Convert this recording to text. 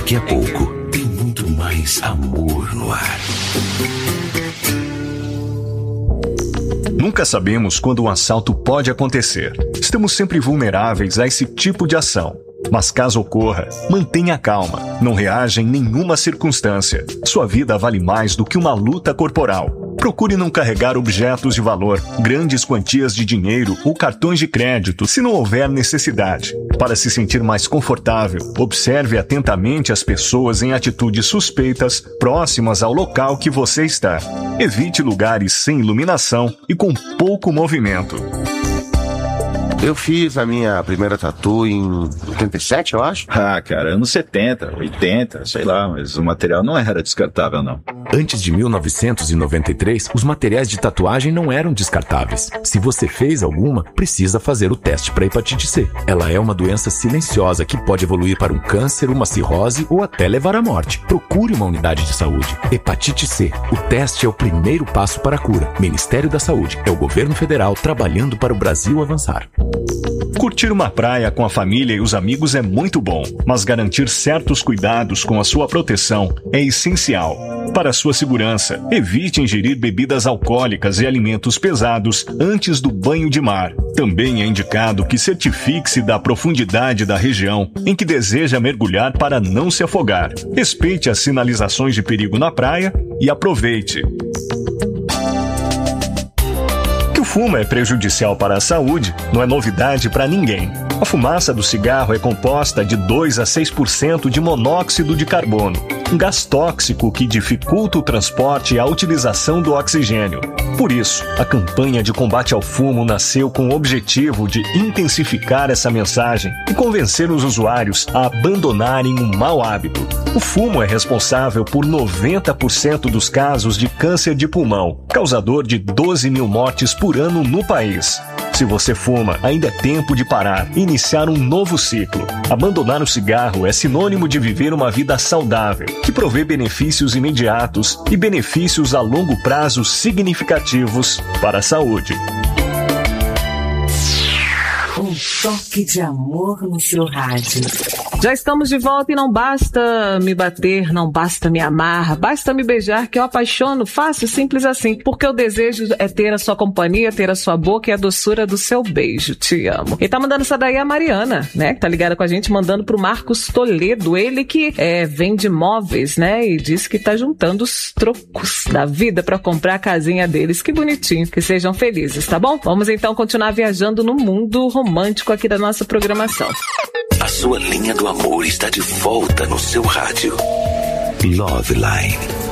Daqui a pouco, tem muito mais amor no ar. Nunca sabemos quando um assalto pode acontecer. Estamos sempre vulneráveis a esse tipo de ação. Mas caso ocorra, mantenha calma. Não reaja em nenhuma circunstância. Sua vida vale mais do que uma luta corporal. Procure não carregar objetos de valor, grandes quantias de dinheiro ou cartões de crédito se não houver necessidade. Para se sentir mais confortável, observe atentamente as pessoas em atitudes suspeitas próximas ao local que você está. Evite lugares sem iluminação e com pouco movimento. Eu fiz a minha primeira tatu em 87, eu acho. Cara, anos 70, 80, sei lá, mas o material não era descartável, não. Antes de 1993, os materiais de tatuagem não eram descartáveis. Se você fez alguma, precisa fazer o teste para hepatite C. Ela é uma doença silenciosa que pode evoluir para um câncer, uma cirrose ou até levar à morte. Procure uma unidade de saúde. Hepatite C. O teste é o primeiro passo para a cura. Ministério da Saúde. É o governo federal trabalhando para o Brasil avançar. Curtir uma praia com a família e os amigos é muito bom, mas garantir certos cuidados com a sua proteção é essencial. Para sua segurança, evite ingerir bebidas alcoólicas e alimentos pesados antes do banho de mar. Também é indicado que certifique-se da profundidade da região em que deseja mergulhar para não se afogar. Respeite as sinalizações de perigo na praia e aproveite. Que o fumo é prejudicial para a saúde não é novidade para ninguém. A fumaça do cigarro é composta de 2 a 6% de monóxido de carbono, um gás tóxico que dificulta o transporte e a utilização do oxigênio. Por isso, a campanha de combate ao fumo nasceu com o objetivo de intensificar essa mensagem e convencer os usuários a abandonarem um mau hábito. O fumo é responsável por 90% dos casos de câncer de pulmão, causador de 12 mil mortes por ano no país. Se você fuma, ainda é tempo de parar e iniciar um novo ciclo. Abandonar o cigarro é sinônimo de viver uma vida saudável, que provê benefícios imediatos e benefícios a longo prazo significativos para a saúde. Um toque de amor no seu rádio. Já estamos de volta e não basta me bater, não basta me amar, basta me beijar que eu apaixono, fácil, simples assim. Porque o desejo é ter a sua companhia, ter a sua boca e a doçura do seu beijo. Te amo. E tá mandando essa daí a Mariana, né? Que tá ligada com a gente, mandando pro Marcos Toledo. Ele que vende móveis, né? E disse que tá juntando os trocos da vida pra comprar a casinha deles. Que bonitinho. Que sejam felizes, tá bom? Vamos então continuar viajando no mundo romântico aqui da nossa programação. A sua linha do amor está de volta no seu rádio. Love Line.